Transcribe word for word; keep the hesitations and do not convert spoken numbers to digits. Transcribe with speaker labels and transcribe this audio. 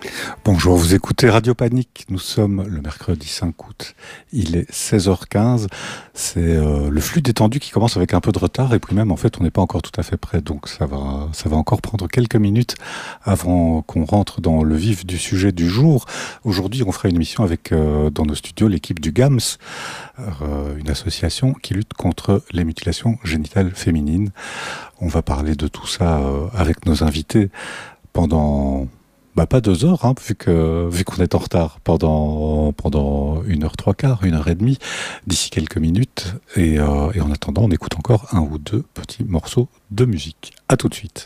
Speaker 1: Bonjour, vous écoutez Radio Panique. Nous sommes le mercredi cinq août. Il est seize heures quinze. C'est euh, le flux détendu qui commence avec un peu de retard et puis même en fait on n'est pas encore tout à fait prêt. Donc ça va, ça va encore prendre quelques minutes avant qu'on rentre dans le vif du sujet du jour. Aujourd'hui on fera une émission avec euh, dans nos studios l'équipe du GAMS, euh, une association qui lutte contre les mutilations génitales féminines. On va parler de tout ça euh, avec nos invités pendant... Bah pas deux heures, hein, vu que vu qu'on est en retard pendant pendant une heure trois quarts, une heure et demie, d'ici quelques minutes. Et, euh, et en attendant, on écoute encore un ou deux petits morceaux de musique. À tout de suite.